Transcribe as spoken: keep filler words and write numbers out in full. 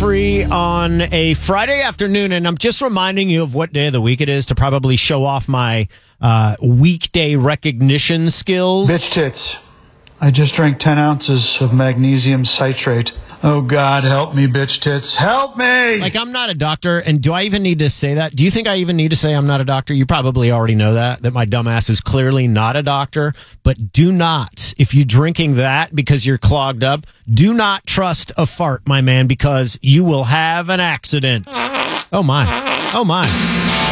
free on a Friday afternoon, and I'm just reminding you of what day of the week it is to probably show off my uh, weekday recognition skills. Bitch tits. I just drank ten ounces of magnesium citrate. Oh, God, help me, bitch tits. Help me! Like, I'm not a doctor, and do I even need to say that? Do you think I even need to say I'm not a doctor? You probably already know that, that my dumbass is clearly not a doctor. But do not, if you're drinking that because you're clogged up, do not trust a fart, my man, because you will have an accident. Oh, my. Oh, my.